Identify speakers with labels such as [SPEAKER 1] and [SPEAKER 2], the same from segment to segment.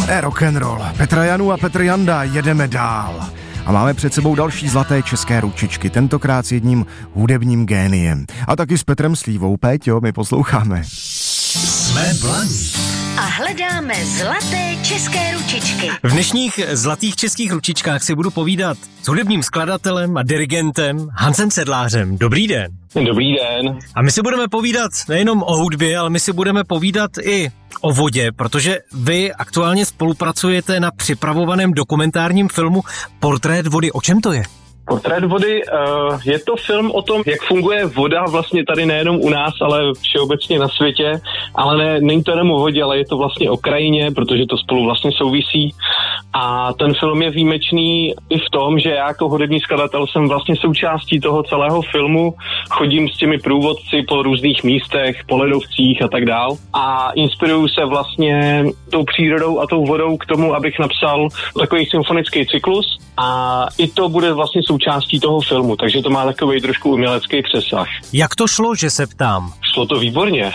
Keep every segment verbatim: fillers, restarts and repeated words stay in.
[SPEAKER 1] E, rock'n'roll. Petra Janu a Petr Janda, jedeme dál. A máme před sebou další zlaté české ručičky, tentokrát s jedním hudebním géniem. A taky s Petrem Slívou. Péťo, my posloucháme.
[SPEAKER 2] Jsme Blaník.
[SPEAKER 3] A hledáme zlaté české ručičky.
[SPEAKER 4] V dnešních zlatých českých ručičkách si budu povídat s hudebním skladatelem a dirigentem Hansem Sedlářem. Dobrý den.
[SPEAKER 5] Dobrý den.
[SPEAKER 4] A my si budeme povídat nejenom o hudbě, ale my si budeme povídat i o vodě, protože vy aktuálně spolupracujete na připravovaném dokumentárním filmu Portrét vody. O čem to je?
[SPEAKER 5] Portrét vody uh, je to film o tom, jak funguje voda vlastně tady nejenom u nás, ale všeobecně na světě, ale ne, není to jenom o vodě, ale je to vlastně o krajině, protože to spolu vlastně souvisí. A ten film je výjimečný i v tom, že já jako hudební skladatel jsem vlastně součástí toho celého filmu, chodím s těmi průvodci po různých místech, po ledovcích a tak dál a inspiruju se vlastně tou přírodou a tou vodou k tomu, abych napsal takový symfonický cyklus a i to bude vlastně součástí toho filmu, takže to má takový trošku umělecký přesah.
[SPEAKER 4] Jak to šlo, že se ptám?
[SPEAKER 5] Šlo to výborně.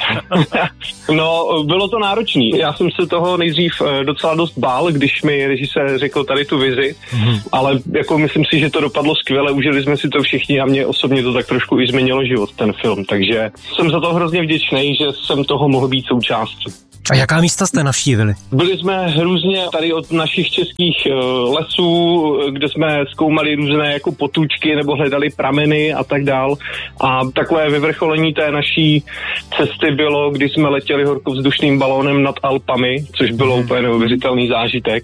[SPEAKER 5] No, bylo to náročný. Já jsem se toho nejdřív docela dost bál, když mi režisér řekl tady tu vizi, mm-hmm. ale jako myslím si, že to dopadlo skvěle, užili jsme si to všichni a mě osobně to tak trošku i změnilo život, ten film, takže jsem za to hrozně vděčný, že jsem toho mohl být součástí.
[SPEAKER 4] A jaká místa jste navštívili?
[SPEAKER 5] Byli jsme různě tady od našich českých uh, lesů, kde jsme zkoumali různé jako potůčky nebo hledali prameny a tak dál. A takové vyvrcholení té naší cesty bylo, když jsme letěli horkovzdušným balónem nad Alpami, což bylo hmm. úplně neuvěřitelný zážitek.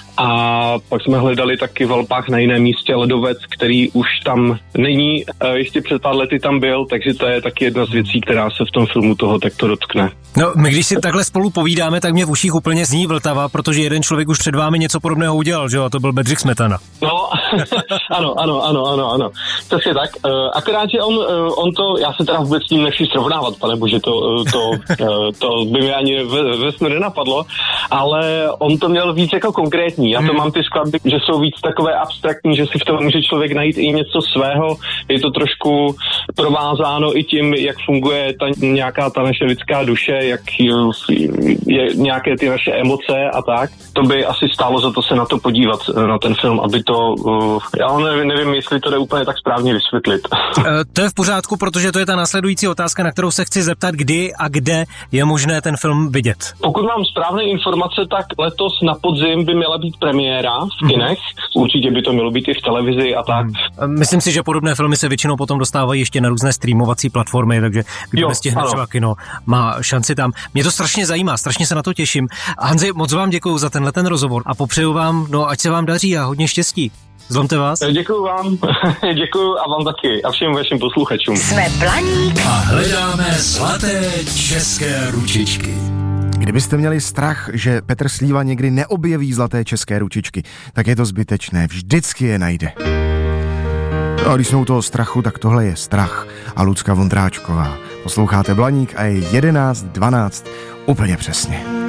[SPEAKER 5] A pak jsme hledali taky v Alpách na jiném místě ledovec, který už tam není, ještě před pár lety tam byl, takže to je taky jedna z věcí, která se v tom filmu toho takto dotkne.
[SPEAKER 4] No, my když si takhle spolu povídáme, tak mě v uších úplně zní Vltava, protože jeden člověk už před vámi něco podobného udělal, že jo, a to byl Bedřich Smetana.
[SPEAKER 5] No, ano, ano, ano, ano, ano. Přesně tak. Uh, akorát, že on, uh, on to, já se teda vůbec s tím nechci srovnávat, pane bože, to, uh, to, uh, to by mi ani ve, ve snu nenapadlo, ale on to měl víc jako konkrétní. Já to hmm. mám ty skladby, že jsou víc takové abstraktní, že si v tom může člověk najít i něco svého. Je to trošku provázáno i tím, jak funguje ta, nějaká ta naše lidská duše, jak je nějaké ty naše emoce a tak. To by asi stálo za to se na to podívat, na ten film, aby to, uh, já nevím, nevím, jestli to jde úplně tak správně vysvětlit.
[SPEAKER 4] To je v pořádku, protože to je ta následující otázka, na kterou se chci zeptat, kdy a kde je možné ten film vidět.
[SPEAKER 5] Pokud mám správné informace, tak letos na podzim by měla být premiéra v kinech. Hmm. Určitě by to mělo být i v televizi a tak.
[SPEAKER 4] Hmm. Myslím si, že podobné filmy se většinou potom dostávají ještě na různé streamovací platformy, takže kdo nestihne třeba kino, má šanci tam. Mě to strašně zajímá, strašně se na to těším. Hanzi, moc vám děkuju za tenhle ten rozhovor a popřeju vám, no ať se vám daří a hodně štěstí. Zlomte vás.
[SPEAKER 5] Děkuju vám, děkuju a vám taky a všem vašim posluchačům.
[SPEAKER 3] Jsme Blaník
[SPEAKER 2] a hledáme zlaté české ručičky.
[SPEAKER 1] Kdybyste měli strach, že Petr Slíva někdy neobjeví zlaté české ručičky, tak je to zbytečné, vždycky je najde. A když jsme u toho strachu, tak tohle je Strach a Lucka Vondráčková. Posloucháte Blaník a je jedenáct dvanáct úplně přesně.